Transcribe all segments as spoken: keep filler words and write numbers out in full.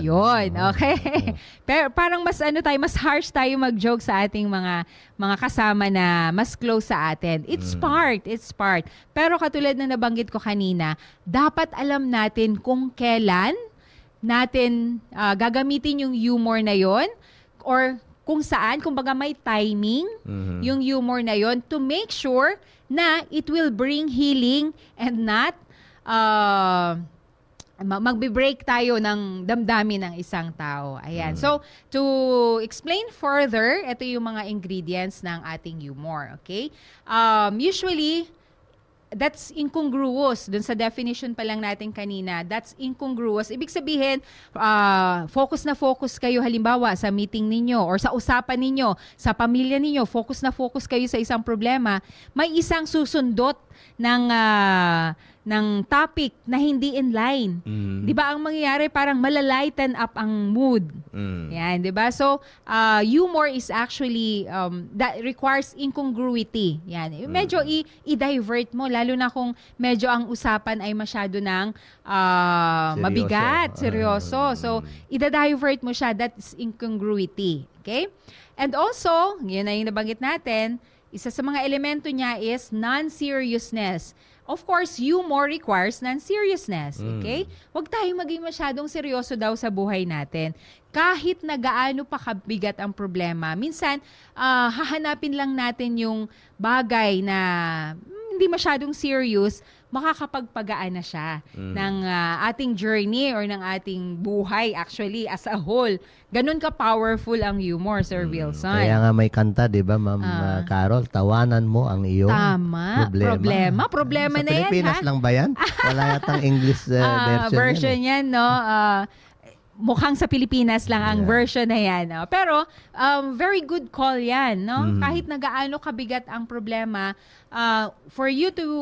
Ayun, okay. Pero parang mas ano tayo, mas harsh tayo mag-joke sa ating mga mga kasama na mas close sa atin. It's Mm. part, it's part. Pero katulad na nabanggit ko kanina, dapat alam natin kung kailan natin ah, gagamitin yung humor na yon or kung saan, kumbaga may timing Mhm. yung humor na yon to make sure na it will bring healing and not uh, ma- magbe-break tayo ng damdamin ng isang tao. Ayan. Mm. So, to explain further, ito yung mga ingredients ng ating humor. Okay? Um, usually, that's incongruous. Dun sa definition pa lang natin kanina, that's incongruous. Ibig sabihin, ah, focus na focus kayo halimbawa sa meeting ninyo or sa usapan ninyo, sa pamilya ninyo, focus na focus kayo sa isang problema, may isang susundot ng ah, ng topic na hindi in line. Mm. 'Di ba ang mangyayari parang malalighten up ang mood. Mm. Yan, 'di ba? So, uh, humor is actually um, that requires incongruity. Yan. Medyo i- i-divert mo lalo na kung medyo ang usapan ay masyado ng uh, Seryoso. mabigat, seryoso. Ah. So, i-divert mo siya, that's incongruity. Okay? And also, yun na yung nabanggit natin, isa sa mga elemento niya is non-seriousness. Of course, humor requires non-seriousness. Okay? Huwag tayong maging masyadong seryoso daw sa buhay natin. Kahit na gaano pa kabigat ang problema. Minsan, ah, hahanapin lang natin yung bagay na hmm, hindi masyadong serious, makakapagpagaan na siya Mm. ng ah, ating journey or ng ating buhay actually as a whole. Ganun ka-powerful ang humor, Sir Wilson. Kaya nga may kanta, di ba, Ma'am Ah. uh, Carol? Tawanan mo ang iyong Tama. problema. Problema. Problema Sa na yan, Pilipinas ha? lang ba yan? Wala yatang English uh, Ah, version, version yan. yan, no? Ah, mukhang sa Pilipinas lang ang Yeah. version na yan. No? Pero, um, very good call yan. No? Mhm. Kahit na gaano kabigat ang problema, uh, for you to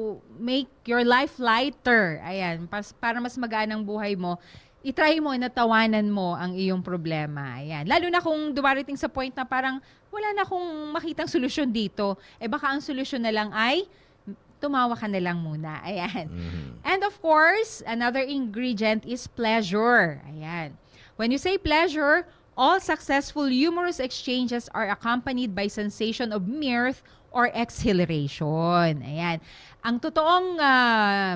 make your life lighter, ayan, pas, para mas magaan ang buhay mo, itry mo na tawanan mo ang iyong problema. Ayan. Lalo na kung dumarating sa point na parang wala na akong makitang solusyon dito. Eh baka ang solusyon na lang ay tumawa ka na lang muna. Ayan. Mhm. And of course, another ingredient is pleasure. Ayan. When you say pleasure, all successful humorous exchanges are accompanied by sensation of mirth or exhilaration. Ayan. Ang totoong ah,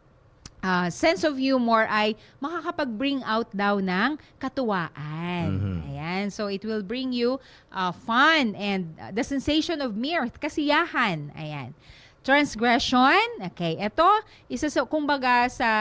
ah, sense of humor ay makakapag-bring out daw ng katuwaan. Mhm. Ayan. So, it will bring you ah, fun and ah, the sensation of mirth, kasiyahan. Ayan. Transgression, okay, ito, isa sa, kumbaga sa,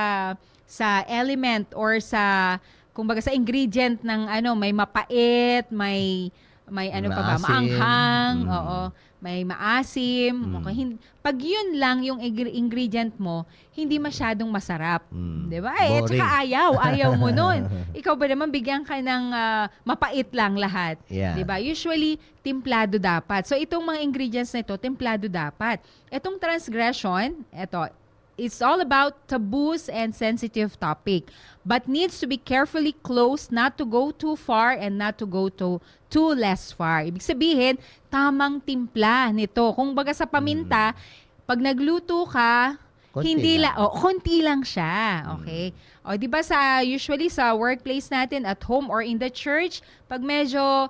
sa element or sa, kumbaga sa ingredient ng ano, may mapait, may, may ano pa ba, Maasim. maanghang, Mm. oo, may maasim. Mm. Okay, hin- pag yun lang yung ingre- ingredient mo, hindi masyadong masarap. Mm. Di ba? Eh, Boring. tsaka ayaw, ayaw mo nun. Ikaw ba naman bigyan ka ng ah, mapait lang lahat? Yeah. Di ba? Usually, templado dapat. So, itong mga ingredients na ito, templado dapat. Itong transgression, ito, it's all about taboos and sensitive topic, but needs to be carefully closed, not to go too far and not to go to too less far. Ibig sabihin, tamang timpla nito. Kung baga sa paminta, pag nagluto ka, Konti hindi lang. la, oh, konti lang siya. Okay? O, di ba sa, usually sa workplace natin, at home or in the church, pag medyo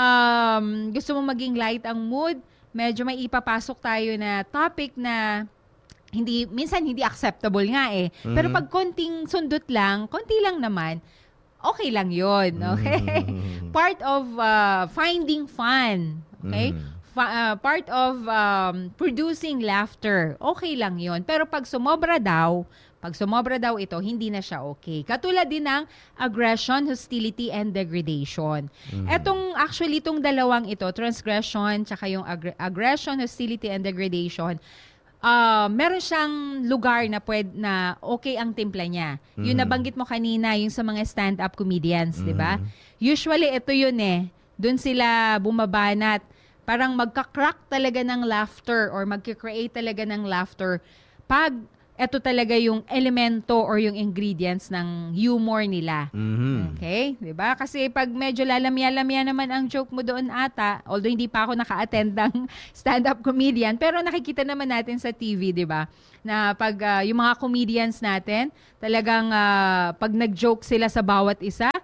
um, gusto mo maging light ang mood, medyo may ipapasok tayo na topic na hindi, minsan hindi acceptable nga eh. Pero Mhm. pag konting sundot lang, konti lang naman, okay lang yun. Okay? Mhm. Part of uh, finding fun. Okay? Mhm. Fa- uh, part of um, producing laughter. Okay lang yon. Pero pag sumobra daw, pag sumobra daw ito, hindi na siya okay. Katulad din ng aggression, hostility, and degradation. Etong, actually, itong dalawang ito, transgression, tsaka yung aggr- aggression, hostility, and degradation, ah meron siyang lugar na pwed na okay ang timpla niya. Yung Mhm. nabanggit mo kanina, yung sa mga stand-up comedians, di ba? Usually, ito yun eh. Doon sila bumabanat. Parang magka-crack talaga ng laughter or magka-create talaga ng laughter pag ito talaga yung elemento or yung ingredients ng humor nila. Mhm. Okay? 'Di ba? Kasi pag medyo lalamya-lamya naman ang joke mo doon ata, although hindi pa ako naka-attend ng stand-up comedian, pero nakikita naman natin sa T V, 'di ba? Na pag ah, yung mga comedians natin, talagang ah, pag nag-joke sila sa bawat isa,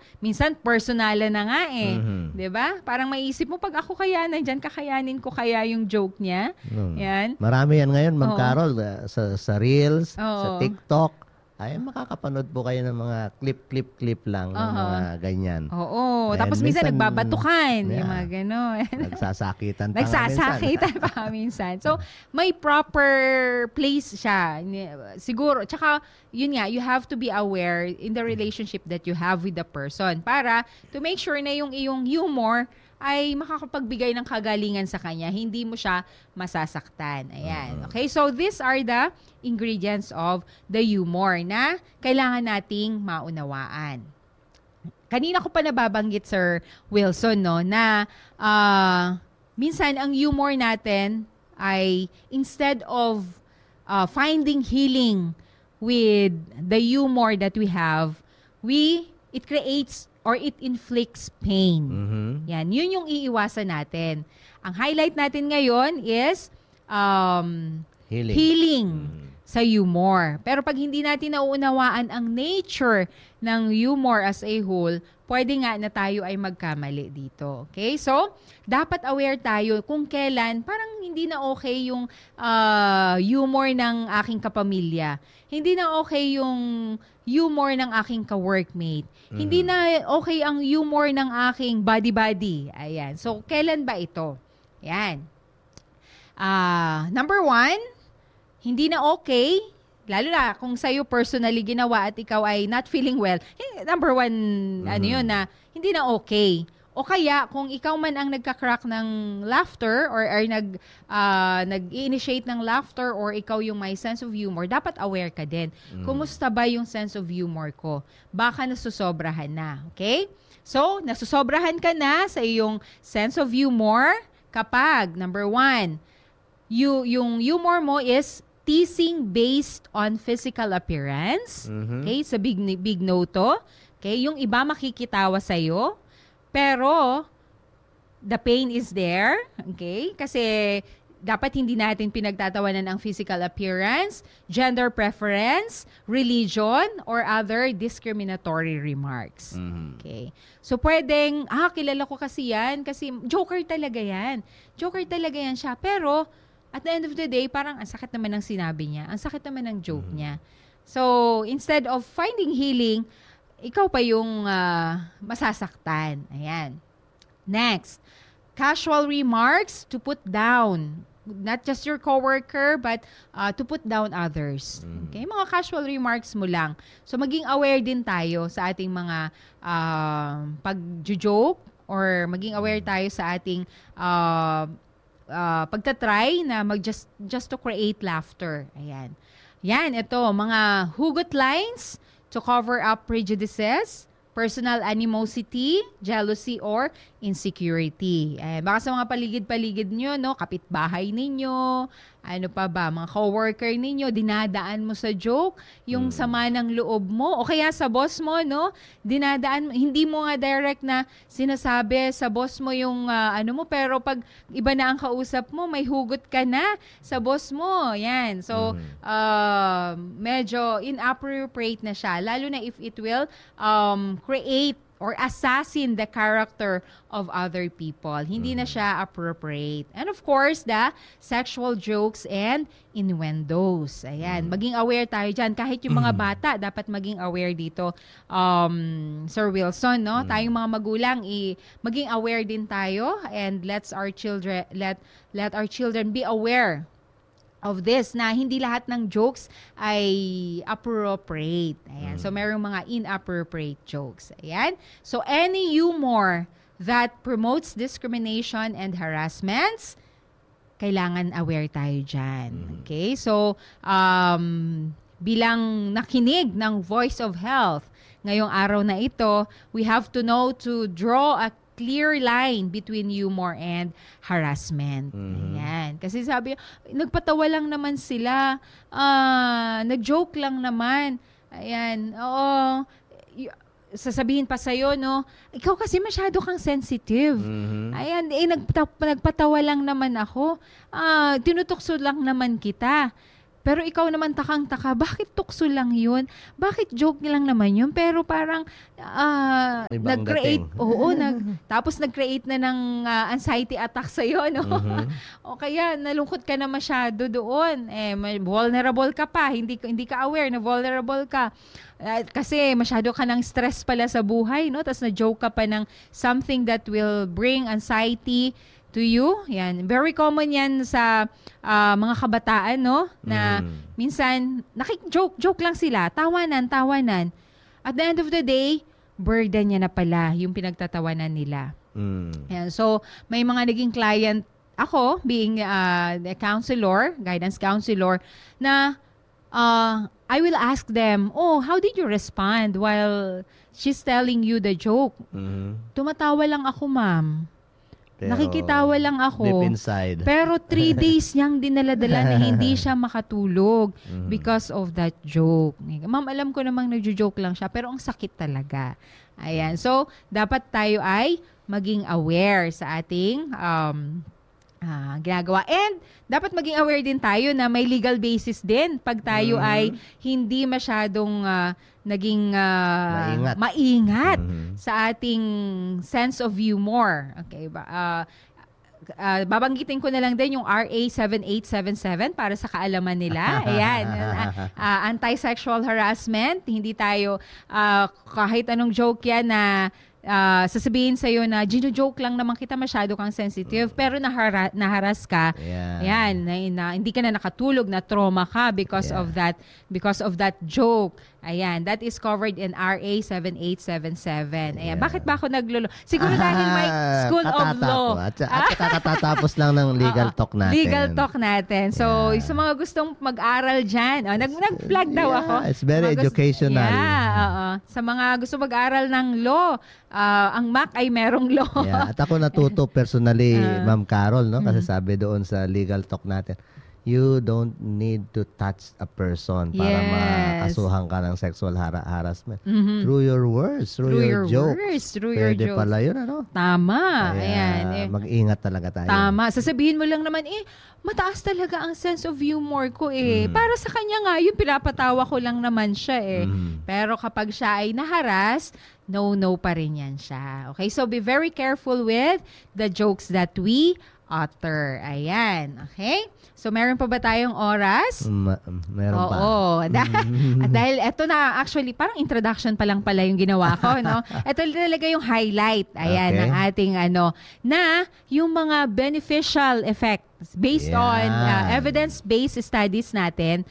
minsan personalan na nga eh. Mhm. 'Di ba? Parang maiisip mo, pag ako kaya nandiyan, kakayanin ko kaya yung joke niya. Mm. Yan. Marami yan ngayon, Ma'am Oo. Carol, uh, sa, sa Reels, sa Oo. TikTok. Ay, makakapanood po kayo ng mga clip-clip-clip lang ng Oo. mga ganyan. Oo. Ayan, Tapos minsan, minsan, nagbabatukan. Yung yeah. mga gano'n. Nagsasakitan pa nga Nagsasakitan pa minsan. So, may proper place siya. Ni- Siguro, tsaka, yun nga, you have to be aware in the relationship that you have with the person para to make sure na yung iyong humor ay makakapagbigay ng kagalingan sa kanya. Hindi mo siya masasaktan. Ayan. Okay? So, these are the ingredients of the humor na kailangan nating maunawaan. Kanina ko pa nababanggit, Sir Wilson, no, na ah, minsan ang humor natin ay instead of uh, finding healing with the humor that we have, we it creates or it inflicts pain. Mhm. Yan, yun yung iiwasan natin. Ang highlight natin ngayon is um, Healing. healing Mhm. sa humor. Pero pag hindi natin nauunawaan ang nature ng humor as a whole, pwede nga na tayo ay magkamali dito. Okay? So, dapat aware tayo kung kailan parang hindi na okay yung ah, humor ng aking kapamilya. Hindi na okay yung humor ng aking ka-workmate. Hindi na okay ang humor ng aking buddy-buddy. Ayan. So, kailan ba ito? Ayan. Ah, number one, hindi na okay, lalo na kung sa'yo personally ginawa at ikaw ay not feeling well, eh, number one, ano yun, na hindi na okay. O kaya, kung ikaw man ang nagka-crack ng laughter or, or nag, ah, nag-initiate ng laughter or ikaw yung may sense of humor, dapat aware ka din. Kumusta ba yung sense of humor ko? Baka nasusobrahan na. Okay? So, nasusobrahan ka na sa iyong sense of humor kapag, number one, you, yung humor mo is teasing based on physical appearance. Mhm. Okay? Sa big, big no to. Okay? Yung iba makikitawa sa'yo. Pero, the pain is there. Okay? Kasi, dapat hindi natin pinagtatawanan ang physical appearance, gender preference, religion, or other discriminatory remarks. Mhm. Okay. So, pwedeng, ah, kilala ko kasi yan. Kasi, joker talaga yan. Joker talaga yan siya. Pero, at the end of the day, parang ang sakit naman ng sinabi niya. Ang sakit naman ng joke niya. So, instead of finding healing, ikaw pa yung ah, masasaktan. Ayan. Next, casual remarks to put down. Not just your coworker, but uh, to put down others. Okay? Mga casual remarks mo lang. So, maging aware din tayo sa ating mga uh, pag-joke or maging aware tayo sa ating uh, uh, pagtatry na mag just, just to create laughter. Ayan. Yan, ito, mga hugot lines to cover up prejudices, personal animosity, jealousy, or insecurity. Ayan, baka sa mga paligid-paligid nyo, no, kapitbahay ninyo, ano pa ba, mga coworker ninyo, dinadaan mo sa joke, yung sama ng loob mo, o kaya sa boss mo, no, dinadaan, hindi mo nga direct na sinasabi sa boss mo yung ah, ano mo, pero pag iba na ang kausap mo, may hugot ka na sa boss mo. Yan. So, uh, medyo inappropriate na siya, lalo na if it will um, create or assassin the character of other people. Hindi na siya appropriate. And of course, the sexual jokes and innuendos. Ayan, maging aware tayo dyan. Kahit yung mga bata, dapat maging aware dito. Um, Sir Wilson, no? Tayong mga magulang, i- maging aware din tayo and let's our children, let, let our children be aware of this, na hindi lahat ng jokes ay appropriate. Ayan. So, merong mga inappropriate jokes. Ayan. So, any humor that promotes discrimination and harassments, kailangan aware tayo dyan. Okay? So, um, bilang nakinig ng Voice of Health ngayong araw na ito, we have to know to draw a clear line between humor and harassment. Ayan. Kasi sabi, nagpatawa lang naman sila. Ah, nag-joke lang naman. Ayan. Oo. Y- sasabihin pa sa'yo, no, ikaw kasi masyado kang sensitive. Ayan, eh, nagpata- nagpatawa lang naman ako. Ah, tinutukso lang naman kita. Pero ikaw naman takang-taka, bakit tukso lang yun? Bakit joke lang naman yun? Pero parang uh, nag-create, oo, nag, tapos nag-create na ng uh, anxiety attack sa'yo, no? Mm-hmm. O kaya nalungkot ka na masyado doon. Eh, vulnerable ka pa, hindi, hindi ka aware na vulnerable ka. Uh, kasi masyado ka ng stress pala sa buhay, no? Tapos na-joke ka pa ng something that will bring anxiety to you. Yan. Very common yan sa uh, mga kabataan, no? Na mm. minsan, nakik-joke, joke lang sila. Tawanan, tawanan. At the end of the day, burden niya na pala yung pinagtatawanan nila. Mm. Yan. So, may mga naging client ako, being uh, a counselor, guidance counselor, na uh, I will ask them, oh, how did you respond while she's telling you the joke? Mm. Tumatawa lang ako, ma'am. Pero, nakikitawa lang ako. Deep inside. Pero three days niyang dinaladala na hindi siya makatulog mm-hmm. because of that joke. Ma'am, alam ko namang nagjo-joke lang siya, pero ang sakit talaga. Ayan. So, dapat tayo ay maging aware sa ating um, uh, ginagawa. And, dapat maging aware din tayo na may legal basis din pag tayo mm-hmm. ay hindi masyadong uh, naging uh, maingat, maingat mm-hmm. sa ating sense of humor. Okay ba? Uh, uh, babanggitin ko na lang din yung R A seven eight seven seven para sa kaalaman nila. Ayan. uh, uh, anti-sexual harassment. Hindi tayo uh, kahit anong joke yan na Uh, sasabihin sa'yo na gino-joke lang naman kita, masyado kang sensitive, pero nahara- naharas ka, yeah. yan, na, na, hindi ka na nakatulog, na trauma ka because yeah. of that because of that joke. Ayan, that is covered in R A seven eight seven seven. Ayan, yeah. Bakit ba ako naglolo? Siguro dahil may School of Law. At, at katatapos lang ng legal talk natin. Legal talk natin. So, yeah. sa mga gustong mag-aral dyan, oh, nag- nag-flag daw yeah, ako. It's very gusto, educational. Yeah, oo. Sa mga gusto mag-aral ng law, uh, ang M A C ay merong law. Yeah, at ako natuto personally, uh, Ma'am Carol, no? Kasi mm-hmm. sabi doon sa legal talk natin, you don't need to touch a person para yes. makasuhan ka ng sexual har- harassment. Mm-hmm. Through your words, through, through your, your jokes. Words, through Pwede your jokes. pala yun, ano? Tama. Kaya, ayan. Eh, mag-ingat talaga tayo. Tama. Sasabihin mo lang naman, eh, mataas talaga ang sense of humor ko eh. Mm. Para sa kanya nga, yung pinapatawa ko lang naman siya eh. Mm. Pero kapag siya ay naharas, no-no pa rin yan siya. Okay? So, be very careful with the jokes that we utter. Ayan. Okay? So, meron pa ba tayong oras? Ma- meron Oo, pa. Oo. Dah- dahil eto na, actually, parang introduction pa lang pala yung ginawa ko, no? Ito talaga yung highlight, ayan, okay. ng ating, ano, na yung mga beneficial effect based yeah. on uh, evidence-based studies natin.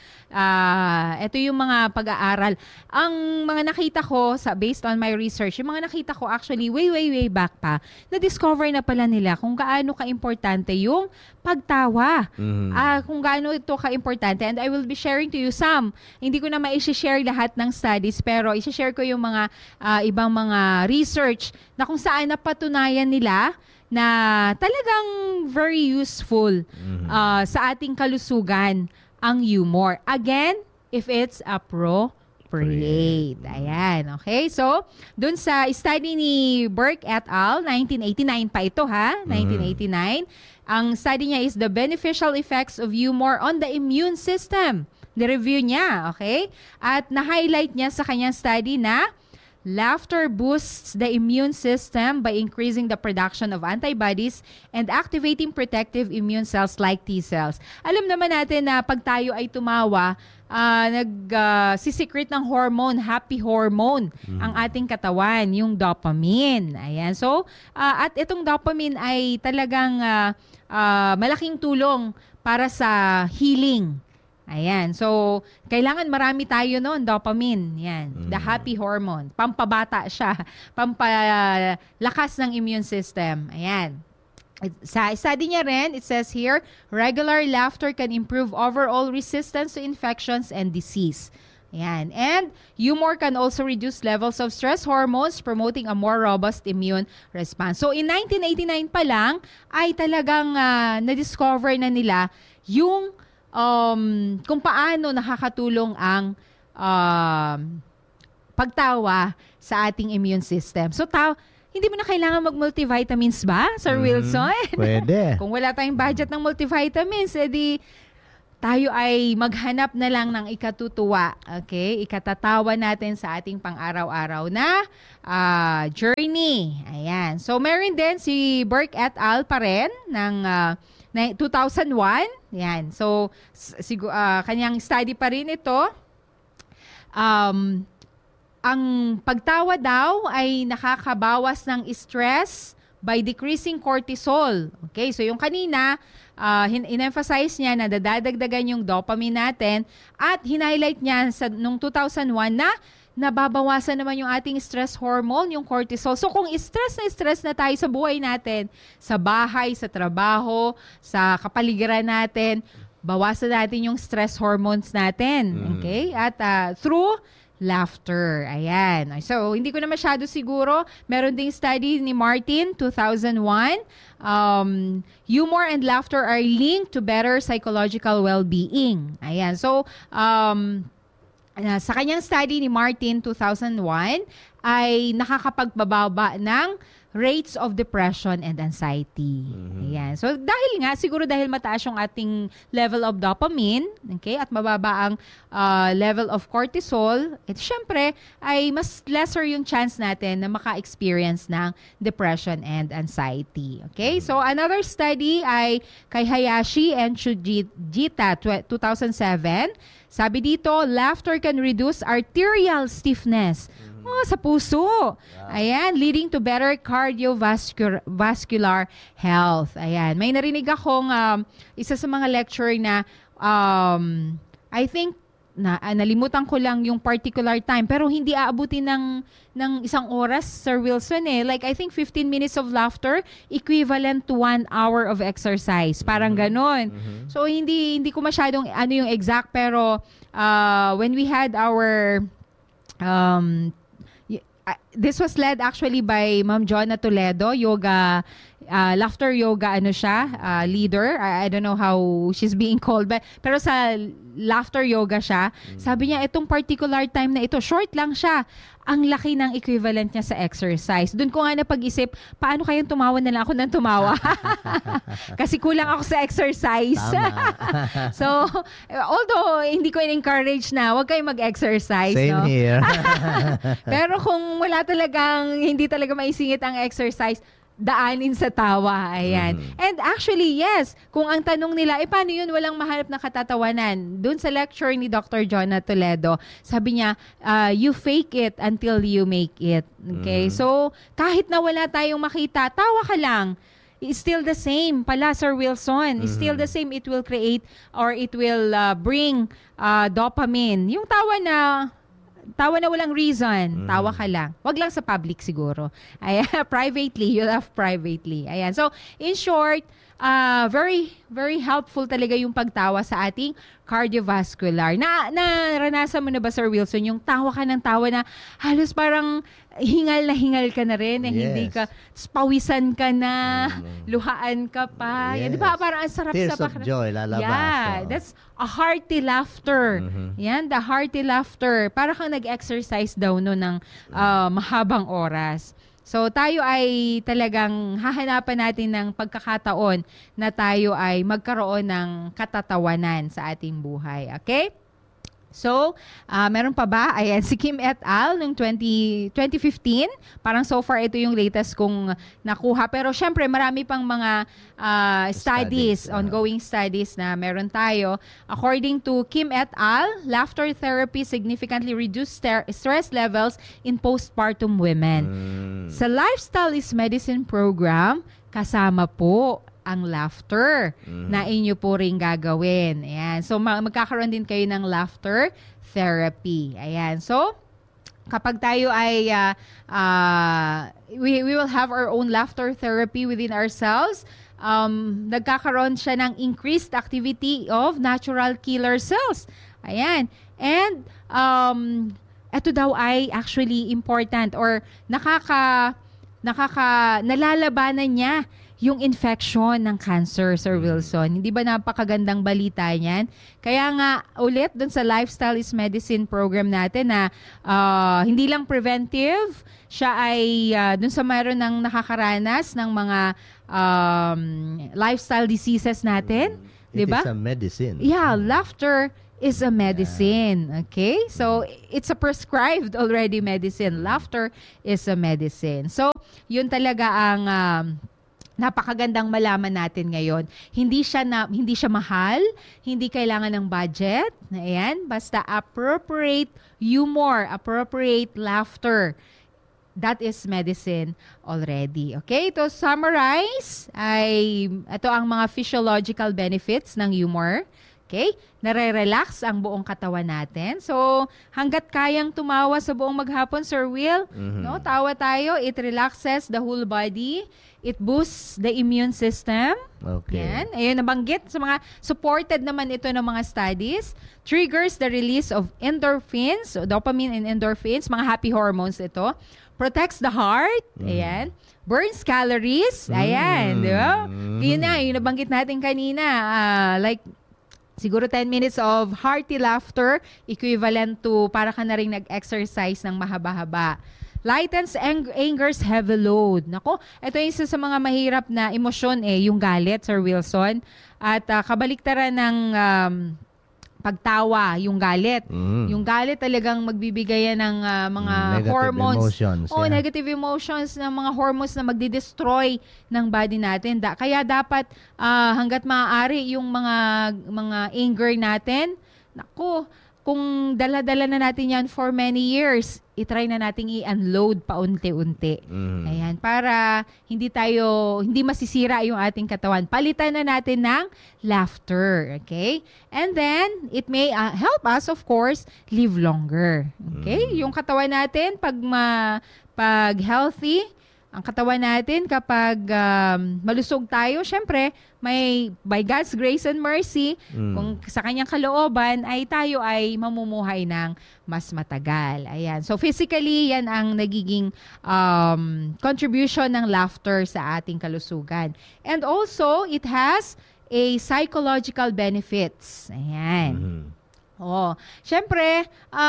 Uh, ito yung mga pag-aaral. Ang mga nakita ko, sa based on my research, yung mga nakita ko actually way, way, way back pa, na-discover na pala nila kung gaano ka-importante yung pagtawa. Mm-hmm. Uh, kung gaano ito ka-importante. And I will be sharing to you some. Hindi ko na ma-share lahat ng studies, pero i-share ko yung mga uh, ibang mga research na kung saan napatunayan nila na talagang very useful mm-hmm. uh, sa ating kalusugan ang humor. Again, if it's appropriate. Ayan, okay? So, dun sa study ni Burke et al., nineteen eighty-nine pa ito ha, nineteen eighty-nine, mm-hmm. ang study niya is the beneficial effects of humor on the immune system. Ni-review niya, okay? At na-highlight niya sa kanyang study na laughter boosts the immune system by increasing the production of antibodies and activating protective immune cells like T cells. Alam naman natin na pag tayo ay tumawa, uh, nag-sisecrete uh, ng hormone, happy hormone, mm. ang ating katawan, yung dopamine. Ayan. So, uh, at itong dopamine ay talagang uh, uh, malaking tulong para sa healing. Ayan. So, kailangan marami tayo noon, dopamine. Yan. Mm. The happy hormone. Pampabata siya. Pampalakas ng immune system. Ayan. Sa study niya rin, it says here, regular laughter can improve overall resistance to infections and disease. Ayan. And humor can also reduce levels of stress hormones, promoting a more robust immune response. So, in nineteen eighty-nine pa lang, ay talagang uh, na-discover na nila yung Um, kung paano nakakatulong ang um, pagtawa sa ating immune system. So, taw, hindi mo na kailangan mag-multivitamins ba, Sir mm, Wilson? Pwede. Kung wala tayong budget ng multivitamins, edi tayo ay maghanap na lang ng ikatutuwa, okay? Ikatatawa natin sa ating pang-araw-araw na uh, journey. Ayan. So, meron din si Burke et al. Pa rin ng uh, two thousand one. Ayan. So, sig- uh, kanyang study pa rin ito. Um, ang pagtawa daw ay nakakabawas ng stress by decreasing cortisol. Okay? So, yung kanina, Uh, in-emphasize niya na dadagdagan yung dopamine natin at hin-highlight niya sa nung two thousand one na nababawasan naman yung ating stress hormone, yung cortisol. So kung stress na stress na tayo sa buhay natin, sa bahay, sa trabaho, sa kapaligiran natin, bawasan natin yung stress hormones natin. Okay? At uh, through laughter. Ayan. So, hindi ko na masyado siguro. Meron ding study ni Martin, two thousand one. Um, humor and laughter are linked to better psychological well-being. Ayan. So, um, uh, sa kanyang study ni Martin, two thousand one, ay nakakapagbababa ng rates of depression and anxiety. Mm-hmm. Ayan. So, dahil nga, siguro dahil mataas yung ating level of dopamine, okay, at mababa ang uh, level of cortisol, at syempre, ay mas lesser yung chance natin na maka-experience ng depression and anxiety. Okay? So, another study ay kay Hayashi and Shujita, two thousand seven. Sabi dito, laughter can reduce arterial stiffness. Oh, sa puso. Yeah. Ayan, leading to better cardiovascular vascular health. Ayan, may narinig akong um, isa sa mga lecture na um, I think na uh, nalimutan ko lang yung particular time pero hindi aabutin ng ng isang oras, Sir Wilson eh. Like I think fifteen minutes of laughter equivalent to one hour of exercise. Parang mm-hmm. ganon. Mm-hmm. So hindi hindi ko masyadong ano yung exact pero uh, when we had our um this was led actually by Ma'am Jonna Toledo, yoga, uh, laughter yoga, ano siya, uh, leader. I, I don't know how she's being called, but, pero sa laughter yoga siya. Mm. Sabi niya, itong particular time na ito, short lang siya. Ang laki ng equivalent niya sa exercise. Doon ko nga napag-isip, paano kayang tumawa na lang ako ng tumawa? Kasi kulang ako sa exercise. So, although hindi ko in-encourage na, huwag kayong mag-exercise. Same no? here. Pero kung wala talagang, hindi talaga maisingit ang exercise, daanin sa tawa. Ayan. Mm. And actually, yes, kung ang tanong nila, eh paano yun walang mahanap na katatawanan? Doon sa lecture ni Doctor Jonna Toledo, sabi niya, uh, you fake it until you make it. Okay? Mm. So, kahit na wala tayong makita, tawa ka lang. It's still the same pala, Sir Wilson. It's mm-hmm. still the same. It will create or it will uh, bring uh, dopamine. Yung tawa na tawa na walang reason, tawa ka lang. Wag lang sa public siguro. Ayan, privately, you laugh privately. Ayan. So, in short, uh, very, very helpful talaga yung pagtawa sa ating cardiovascular. Na, naranasan mo na ba, Sir Wilson, yung tawa ka ng tawa na halos parang hingal na hingal ka na rin, na yes. hindi ka, pawisan ka na, mm. luhaan ka pa. Yes. Yan, di ba? Parang ang sarap Tears sa of joy, lalabas. Yeah, so. That's a hearty laughter. Mm-hmm. Yan, the hearty laughter. Para kang nag-exercise daw no ng uh, mahabang oras. So tayo ay talagang hahanapan natin ng pagkakataon na tayo ay magkaroon ng katatawanan sa ating buhay. Okay? So, uh, meron pa ba? Ayan, si Kim et al. Noong twenty fifteen. Parang so far ito yung latest kong nakuha. Pero syempre, marami pang mga uh, studies, studies, ongoing studies na meron tayo. According to Kim et al., laughter therapy significantly reduced stress levels in postpartum women. Mm. Sa Lifestyle is Medicine program, kasama po ang laughter mm-hmm. na inyo po rin gagawin. Ayan. So, magkakaroon din kayo ng laughter therapy. Ayan. So, kapag tayo ay, uh, uh, we, we will have our own laughter therapy within ourselves, um, nagkakaroon siya ng increased activity of natural killer cells. Ayan. And, um, ito daw ay actually important or nakaka, nakaka, nalalabanan niya yung infection ng cancer, Sir Wilson. Hindi ba napakagandang balita niyan? Kaya nga, ulit, dun sa Lifestyle is Medicine program natin na uh, hindi lang preventive, siya ay uh, dun sa mayroon ng nakakaranas ng mga um, lifestyle diseases natin, It Diba? is a medicine. Yeah, laughter is a medicine. Okay? So, it's a prescribed already medicine. Laughter is a medicine. So, yun talaga ang um, napakagandang malaman natin ngayon. Hindi siya na hindi siya mahal, hindi kailangan ng budget. Ayan, basta appropriate humor, appropriate laughter. That is medicine already. Okay, to summarize, ay ito ang mga physiological benefits ng humor. Okay? Nare-relax ang buong katawan natin. So, hanggat kayang tumawa sa buong maghapon, Sir Will, Mhm. no, tawa tayo, it relaxes the whole body. It boosts the immune system. Okay. Yan. Ayun, nabanggit sa mga supported naman ito ng mga studies. Triggers the release of endorphins, so dopamine and endorphins, mga happy hormones ito. Protects the heart. Ayan. Burns calories. Ayan. Mm. Di ba? Yun na, yung nabanggit natin kanina. ah, like, siguro ten minutes of hearty laughter, equivalent to para ka na rin nag-exercise ng mahaba-haba. Lightens ang- anger's heavy load. Nako, ito yung isa sa mga mahirap na emosyon eh, yung galit, Sir Wilson. At uh, kabaliktaran ng um, pagtawa, yung galit. Mm. Yung galit talagang magbibigay yan ng uh, mga Negative hormones. emotions, Oh, yeah. negative emotions ng mga hormones na magdi-destroy ng body natin. Da- kaya dapat ah, hangga't maaari yung mga mga anger natin, naku, kung dala-dala na natin yan for many years, itry na nating i-unload paunti-unti. Mm. Ayan, para hindi tayo, hindi masisira yung ating katawan. Palitan na natin ng laughter, okay? And then, it may uh, help us, of course, live longer. Okay? Yung katawan natin, pag, ma, pag healthy, ang katawan natin kapag um, malusog tayo, syempre, may by God's grace and mercy, Mm. kung sa kanyang kalooban, ay tayo ay mamumuhay ng mas matagal. Ayan. So physically, yan ang nagiging um, contribution ng laughter sa ating kalusugan. And also, it has a psychological benefits. Ayan. Mhm. Oh, syempre,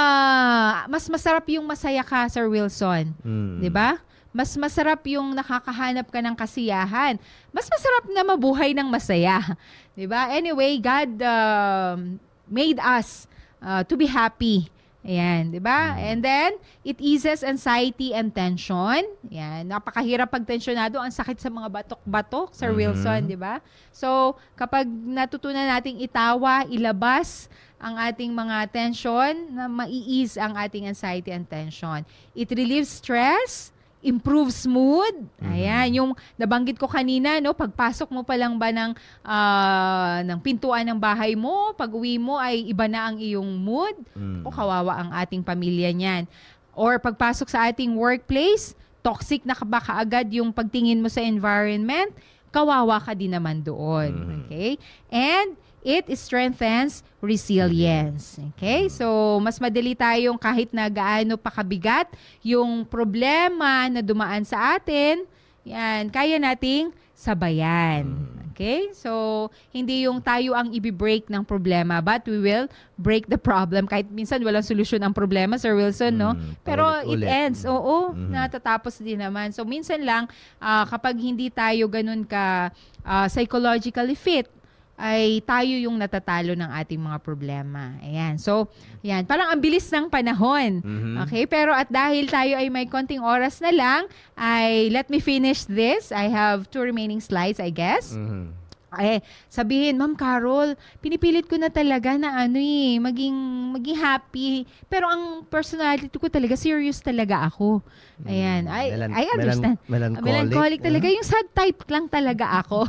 ah, mas masarap yung masaya ka, Sir Wilson. Mm. 'Di ba? Mas masarap yung nakakahanap ka ng kasiyahan. Mas masarap na mabuhay ng masaya. 'Di ba? Anyway, God um, made us uh, to be happy. Ayan, 'di ba? And then it eases anxiety and tension. Ayan, napakahirap pag tensionado, ang sakit sa mga batok-batok, Sir Mhm. Wilson, 'di ba? So, kapag natutunan nating itawa, ilabas ang ating mga tension, na mai-ease ang ating anxiety and tension. It relieves stress, improves mood. Ayan, yung nabanggit ko kanina, no, pagpasok mo pa lang ba ng ah, ng pintuan ng bahay mo, pag-uwi mo ay iba na ang iyong mood. Mm. O kawawa ang ating pamilya niyan. Or pagpasok sa ating workplace, toxic na ka ba kaagad yung pagtingin mo sa environment, kawawa ka din naman doon. Okay? And it strengthens resilience. Okay? So, mas madali tayong kahit na gaano pa kabigat yung problema na dumaan sa atin, yan, kaya nating sabayan. Okay? So, hindi yung tayo ang i-break ng problema, but we will break the problem. Kahit minsan walang solusyon ang problema, Sir Wilson, no? Mm, Pero it paulit-ulit. ends. Oo, Mhm. natatapos din naman. So, minsan lang, ah, kapag hindi tayo ganun ka ah, psychologically fit, ay tayo yung natatalo ng ating mga problema. Ayan. So, yan. Parang ang bilis ng panahon. Mhm. Okay? Pero at dahil tayo ay may konting oras na lang, ay let me finish this. I have two remaining slides, I guess. Mhm. Ay, sabihin, Ma'am Carol, pinipilit ko na talaga na ano eh, maging, maging happy. Pero ang personality ko talaga, serious talaga ako. Ayan. I, Melan- I understand. melan- melancholic. Melancholic talaga. Yung sad type lang talaga ako.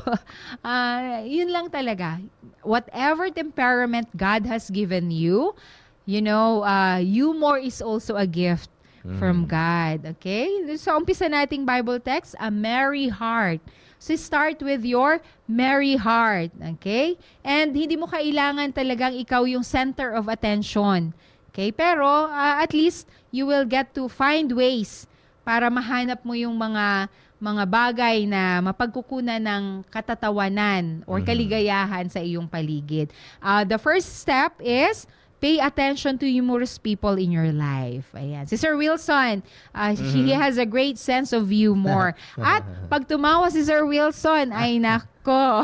Ah, yun lang talaga. Whatever temperament God has given you, you know, uh, humor is also a gift from God. Okay? So, umpisa nating Bible text, a merry heart. So, start with your merry heart. Okay? And hindi mo kailangan talagang ikaw yung center of attention. Okay? Pero, uh, at least, you will get to find ways para mahanap mo yung mga mga bagay na mapagkukunan ng katatawanan or kaligayahan sa iyong paligid. Uh, the first step is pay attention to humorous people in your life. Ayan. Si Sir Wilson, uh, he has a great sense of humor. At pag tumawa si Sir Wilson, ay nak Nako.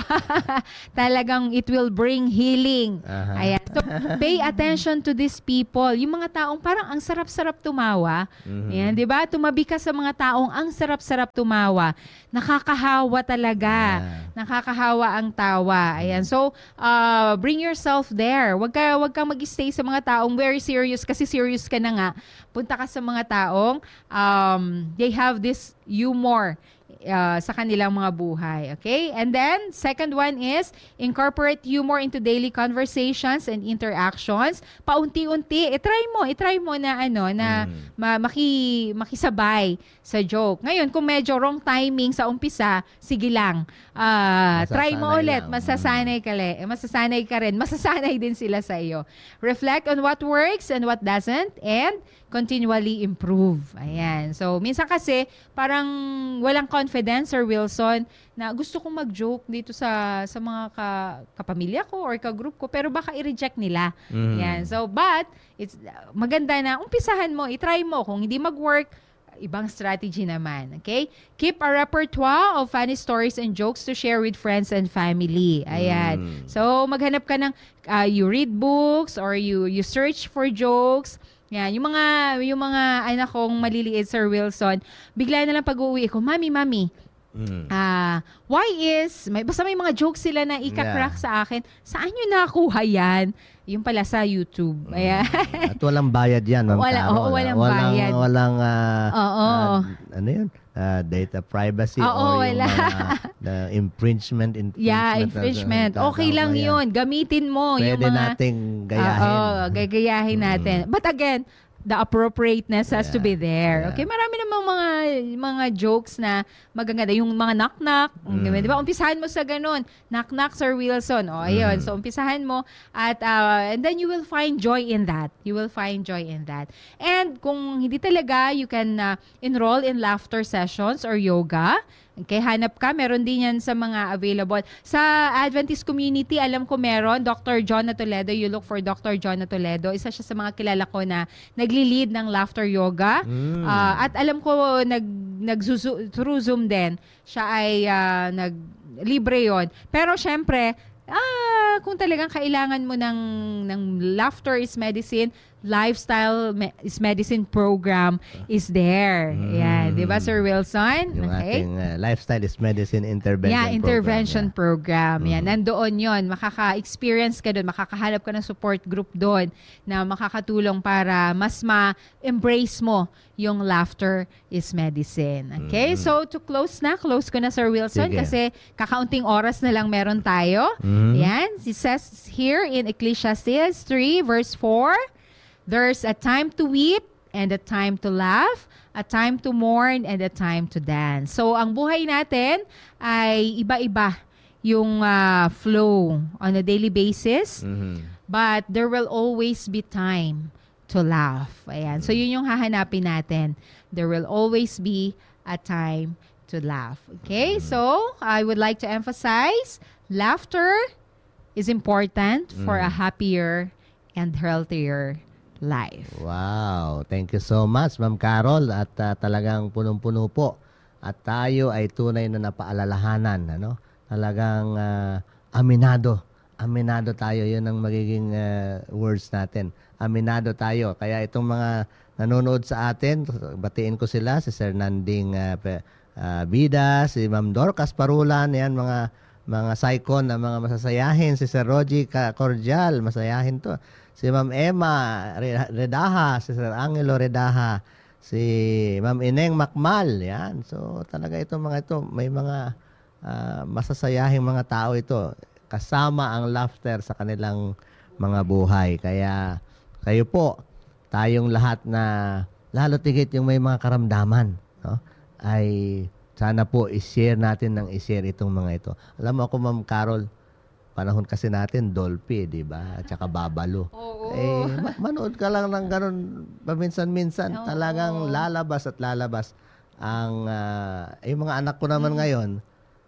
Talagang it will bring healing. Aha. Ayan. So, pay attention to these people. Yung mga taong parang ang sarap-sarap tumawa. Mhm. Ayan, di ba? Tumabi ka sa mga taong ang sarap-sarap tumawa. Nakakahawa talaga. Ah. Nakakahawa ang tawa. Ayan. So, uh, bring yourself there. Wag ka, wag kang mag-stay sa mga taong very serious kasi serious ka na nga. Punta ka sa mga taong um, they have this humor uh, sa kanilang mga buhay. Okay? And then, second one is incorporate humor into daily conversations and interactions. Paunti-unti, itry mo, itry mo na ano, na Mm. ma- maki, makisabay sa joke. Ngayon, kung medyo wrong timing sa umpisa, sige lang. Ah, try mo Masasanay ulit, lang. masasanay ka, le, masasanay ka rin. Masasanay din sila sa iyo. Reflect on what works and what doesn't and continually improve. Ayan. So, minsan kasi parang walang confidence, Sir Wilson, na gusto kong mag-joke dito sa sa mga ka, kapamilya ko or ka-group ko, pero baka i-reject nila. Mhm. Ayan. So, but, it's maganda na umpisahan mo, i-try mo. Kung hindi mag-work, ibang strategy naman. Okay? Keep a repertoire of funny stories and jokes to share with friends and family. Ayan. Mm. So, maghanap ka ng, uh, you read books or you you search for jokes. Yan, yung mga yung mga anak kong maliliit, Sir Wilson, bigla na lang pag-uwi ko, Mami, Mami, Mm. ah, why is, may, basta may mga jokes sila na ika-crack Yeah. sa akin, saan nyo nakuha yan? Yung pala sa YouTube. Ayan. At walang bayad yan, Ma'am Wala, Carol. oo, walang walang, bayad. Walang, ah, Oo. ah, ano yun? Ah, data privacy Oo, or yung wala. mga the infringement, infringement. Yeah, infringement. Okay lang yun. Gamitin mo Pwede yung mga... nating gayahin. Oo, gagayahin natin. But again, the appropriateness has to be there. Yeah. Okay, marami namang mga mga jokes na magaganda. Yung mga knock-knock, Mm. di ba? Umpisahan mo sa ganun. Knock-knock, Sir Wilson. O, ayun. Mm. So, umpisahan mo. At, uh, and then you will find joy in that. You will find joy in that. And kung hindi talaga, you can uh, enroll in laughter sessions or yoga. Okay, hanap ka. Meron din yan sa mga available. Sa Adventist community, alam ko meron. Doctor John Toledo, you look for Doctor John Toledo. Isa siya sa mga kilala ko na nagli-lead ng laughter yoga. Mm. Ah, at alam ko, nag, nag through Zoom din, siya ay ah, nag, libre yon. Pero syempre, ah, kung talagang kailangan mo ng, ng laughter is medicine, lifestyle me- is medicine program is there. Mm. Yan, di ba, Sir Wilson? Yung Okay. ating uh, lifestyle is medicine intervention Yeah, intervention program. program. Yan, nandoon yon. Makaka-experience ka doon, makakahanap ka ng support group doon na makakatulong para mas ma-embrace mo yung laughter is medicine. Okay? Mm. So, to close na, close ko na, Sir Wilson, Sige. kasi kakaunting oras na lang meron tayo. Mhm. Yan. It says here in Ecclesiastes three, verse four, there's a time to weep and a time to laugh, a time to mourn and a time to dance. So, ang buhay natin ay iba-iba yung ah, flow on a daily basis, Mhm. but there will always be time to laugh. Ayan. So, yun yung hahanapin natin. There will always be a time to laugh. Okay? So, I would like to emphasize, laughter is important for a happier and healthier life. Wow, thank you so much, Ma'am Carol. At ah, talagang punong-puno po. At tayo ay tunay na napaalalahanan. Ano? Talagang ah, aminado. Aminado tayo. Yun ang magiging ah, words natin. Aminado tayo. Kaya itong mga nanonood sa atin, batiin ko sila, si Sir Nanding ah, Pe- ah, Bida, si Ma'am Dorcas Parulan, yan mga mga saikon na mga masasayahin. Si Sir Rogie Ka- Cordial, masayahin to. Si Ma'am Emma Re- Redaha, si Sir Angelo Redaha, si Ma'am Ineng Makmal, yan. So talaga itong mga ito, may mga ah, masasayahing mga tao ito. Kasama ang laughter sa kanilang mga buhay. Kaya kayo po, tayong lahat na lalo tigit yung may mga karamdaman, no? Ay sana po i-share natin ng i-share itong mga ito. Alam mo ako, Ma'am Carol, panahon kasi natin Dolphy, di ba? At saka Babalo. Oo. Eh, ma- manood ka lang ng ganun paminsan-minsan. Oo. Talagang lalabas at lalabas ang ah, yung mga anak ko naman ngayon.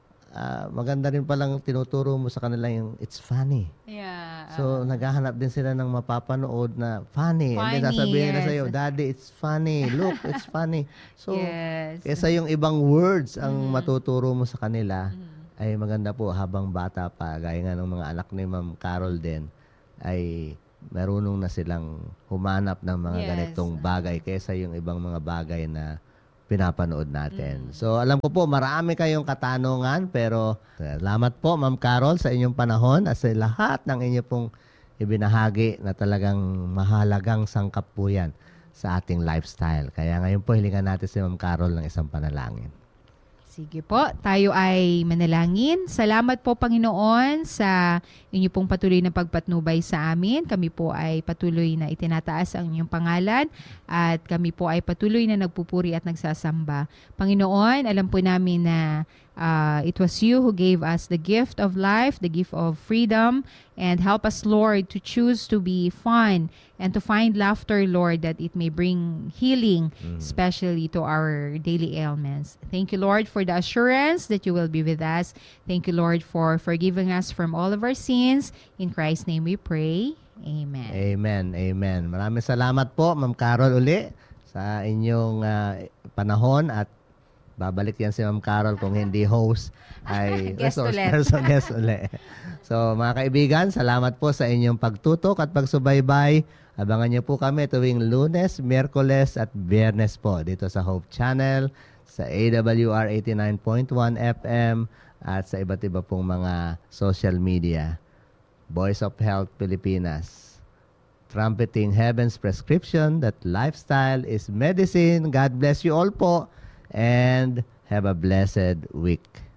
ah, maganda rin palang tinuturo mo sa kanila yung it's funny. Yeah. So, naghahanap din sila ng mapapanood na funny. And then Funny, sasabihin nila yes. sa'yo, Daddy, it's funny. Look, it's funny. So, yes. kesa yung ibang words ang matuturo mo sa kanila, ay maganda po habang bata pa, gaya nga ng mga anak ni Ma'am Carol din, ay marunong na silang humanap ng mga Yes. ganitong bagay kaysa yung ibang mga bagay na pinapanood natin. So alam ko po marami kayong katanungan, pero salamat po Ma'am Carol sa inyong panahon at sa lahat ng inyo pong ibinahagi na talagang mahalagang sangkap po yan sa ating lifestyle. Kaya ngayon po hilingan natin si Ma'am Carol ng isang panalangin. Sige po, tayo ay manalangin. Salamat po Panginoon sa inyo pong patuloy na pagpatnubay sa amin. Kami po ay patuloy na itinataas ang inyong pangalan at kami po ay patuloy na nagpupuri at nagsasamba. Panginoon, alam po namin na uh, it was you who gave us the gift of life, the gift of freedom, and help us, Lord, to choose to be fun and to find laughter, Lord, that it may bring healing, especially to our daily ailments. Thank you, Lord, for the assurance that you will be with us. Thank you, Lord, for forgiving us from all of our sins. In Christ's name we pray. Amen. Amen, amen. Maraming salamat po, Ma'am Carol, uli sa inyong ah, panahon at babalik yan si Ma'am Carol kung hindi host ay Guest resource ulit. person, guest uli. So mga kaibigan, salamat po sa inyong pagtutok at pagsubaybay. Abangan niyo po kami tuwing Lunes, Miyerkules at Biyernes po dito sa Hope Channel, sa A W R eighty-nine point one F M at sa iba't iba pong mga social media. Voice of Health Pilipinas. Trumpeting Heaven's prescription that lifestyle is medicine. God bless you all po and have a blessed week.